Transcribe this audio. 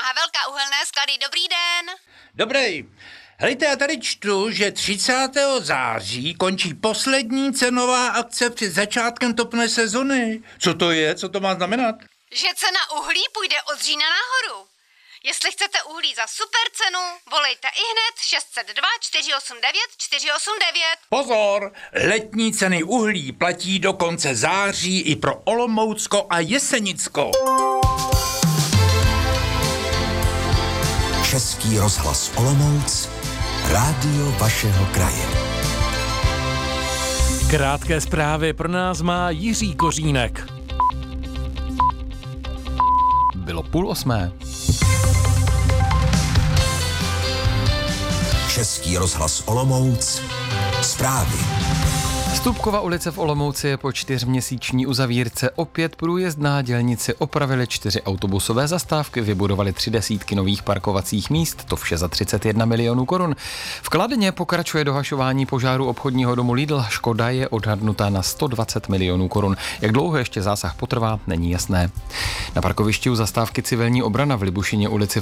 Havelka, Uhelné sklady, dobrý den. Dobrý. Hejte, já tady čtu, že 30. září končí poslední cenová akce před začátkem topné sezony. Co to je? Co to má znamenat? Že cena uhlí půjde od října nahoru. Jestli chcete uhlí za super cenu, volejte ihned 602 489 489. Pozor! Letní ceny uhlí platí do konce září i pro Olomoucko a Jesenicko. Český rozhlas Olomouc, rádio vašeho kraje. Krátké zprávy pro nás má Jiří Kořínek. Bylo 7:30. Český rozhlas Olomouc, zprávy. Stupkova ulice v Olomouci je po 4měsíční uzavírce opět průjezdná. Dělníci opravili 4 autobusové zastávky, vybudovali 30 nových parkovacích míst, to vše za 31 milionů korun. V Kladně pokračuje dohašování požáru obchodního domu Lidl. Škoda je odhadnutá na 120 milionů korun. Jak dlouho ještě zásah potrvá, není jasné. Na parkovišti u zastávky Civilní obrana v Libušině ulici